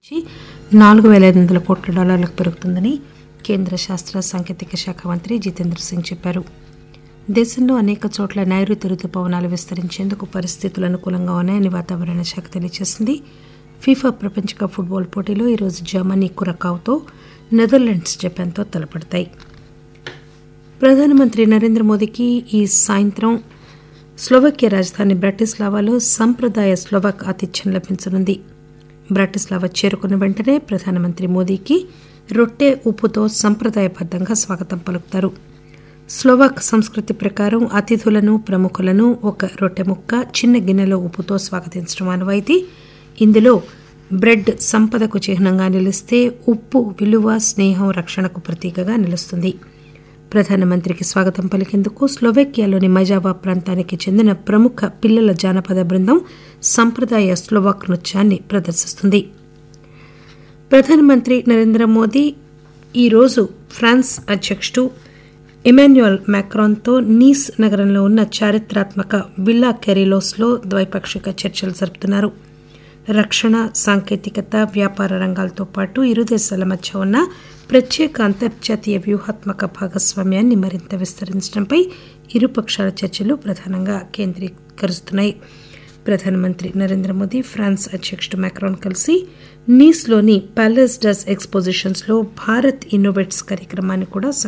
$4,500 కోట్ల పెరుగుతుందని కేంద్ర శాస్త్ర సాంకేతిక శాఖ మంత్రి జితేంద్ర సింగ్ చెప్పారు. దేశంలో అనేక చోట్ల నైరుతి రుతుపవనాలు విస్తరించేందుకు పరిస్థితులు అనుకూలంగా ఉన్నాయని వాతావరణ శాఖ తెలియజేసింది. ఫీఫా ప్రపంచ కప్ ఫుట్బాల్ పోటీలో ఈరోజు జర్మనీ కురకావుతో, నెదర్లాండ్స్ జపాన్తో తలపడతాయి. ప్రధానమంత్రి నరేంద్ర మోదీకి ఈ సాయంత్రం స్లోవాకియా రాజధాని బ్రాటిస్లావాలో సంప్రదాయ స్లోవాక్ ఆతిథ్యం లభించనుంది. బ్రాటిస్లావా చేరుకున్న వెంటనే ప్రధానమంత్రి మోదీకి రొట్టె ఉప్పుతో సంప్రదాయబద్దంగా స్వాగతం పలుకుతారు. స్లోవాక్ సంస్కృతి ప్రకారం అతిథులను, ప్రముఖులను ఒక రొట్టె ముక్క, చిన్న గిన్నెలో ఉప్పుతో స్వాగతించడం ఆనవాయితీ. ఇందులో బ్రెడ్ సంపదకు చిహ్నంగా నిలిస్తే ఉప్పు విలువ, స్నేహం, రక్షణకు ప్రతీకగా నిలుస్తుంది. ప్రధానమంత్రికి స్వాగతం పలికేందుకు స్లోవేకియాలోని మజావా ప్రాంతానికి చెందిన ప్రముఖ పిల్లల జానపద బృందం సంప్రదాయ స్లోవాక్ నృత్యాన్ని ప్రదర్శిస్తుంది. ప్రధానమంత్రి నరేంద్ర మోదీ ఈరోజు ఫ్రాన్స్ అధ్యక్షుడు ఇమాన్యుయల్ మాక్రాన్తో నీస్ నగరంలో ఉన్న చారిత్రాత్మక విల్లా కెరీలోస్లో ద్వైపాక్షిక చర్చలు జరుపుతున్నారు. రక్షణ, సాంకేతికత, వ్యాపార రంగాలతో పాటు ఇరు దేశాల మధ్య ఉన్న ప్రత్యేక అంతర్జాతీయ వ్యూహాత్మక భాగస్వామ్యాన్ని మరింత విస్తరించడంపై ఇరుపక్షాల చర్చలు ప్రధానంగా కేంద్రీకరిస్తున్నాయి. ప్రధానమంత్రి నరేంద్ర మోదీ, ఫ్రాన్స్ అధ్యక్షుడు మాక్రాన్ కలిసి నీస్లోని ప్యాలెస్ డస్ ఎక్స్పోజిషన్స్లో భారత్ ఇన్నోవేట్స్ కార్యక్రమాన్ని కూడా